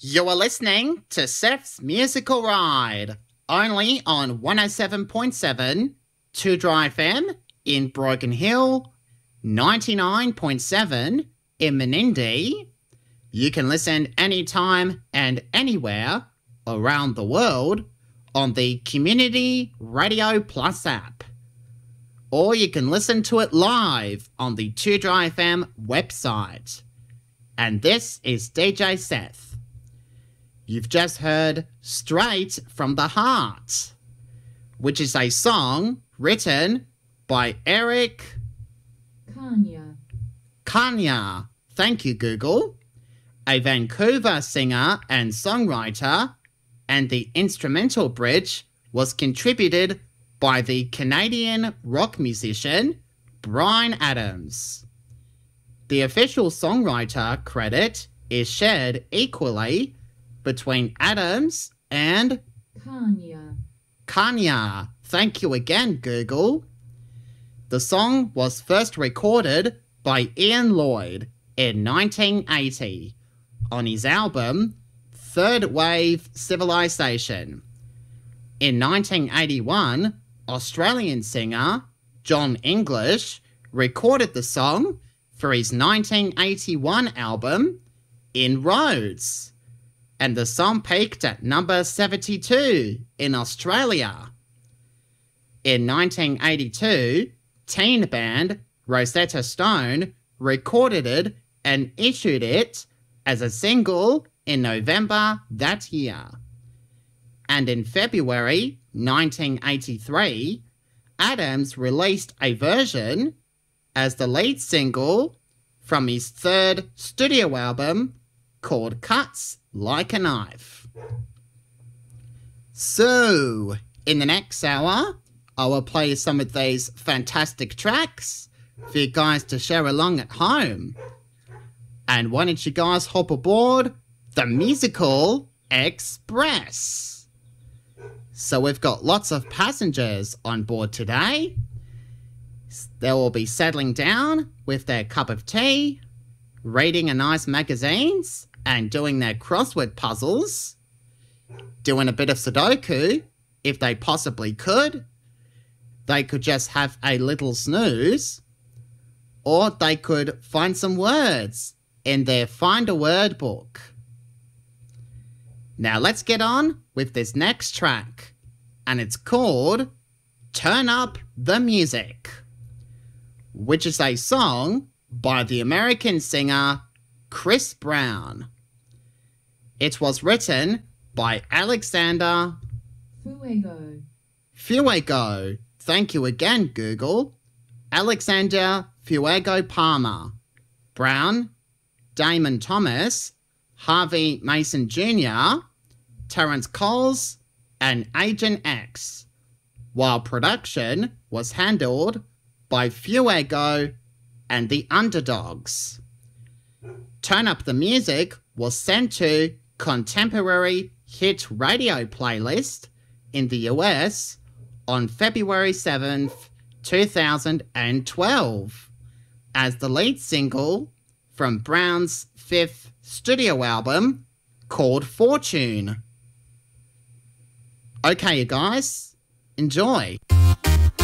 You are listening to Seth's Musical Ride, only on 107.7 2 Dry FM in Broken Hill, 99.7 in Menindee. You can listen anytime and anywhere around the world on the Community Radio Plus app. Or you can listen to it live on the 2 Dry FM website. And this is DJ Seth. You've just heard Straight from the Heart, which is a song written by Eric Kanya. Thank you, Google. A Vancouver singer and songwriter, and the instrumental bridge was contributed by the Canadian rock musician Bryan Adams. The official songwriter credit is shared equally between Adams and Kanya. Thank you again, Google. The song was first recorded by Ian Lloyd in 1980 on his album Third Wave Civilization. In 1981, Australian singer John English recorded the song for his 1981 album In Roads, and the song peaked at number 72 in Australia. In 1982, teen band Rosetta Stone recorded it and issued it as a single in November that year. And in February 1983, Adams released a version as the lead single from his third studio album called Cuts Like a Knife. So, in the next hour, I will play some of these fantastic tracks for you guys to share along at home. And why don't you guys hop aboard the Musical Express? So we've got lots of passengers on board today. They will be settling down with their cup of tea, reading a nice magazines, and doing their crossword puzzles, doing a bit of Sudoku, if they possibly could. They could just have a little snooze, or they could find some words in their Find a Word book. Now let's get on with this next track, and it's called Turn Up the Music, which is a song by the American singer Chris Brown. It was written by Alexander Fuego. Thank you again, Google. Alexander Fuego Palmer. Brown, Damon Thomas, Harvey Mason Jr., Terrence Coles, and Agent X, while production was handled by Fuego and the Underdogs. Turn Up the Music was sent to Contemporary Hit Radio Playlist in the US on February 7th, 2012, as the lead single from Brown's fifth studio album called Fortune. Okay, you guys, enjoy.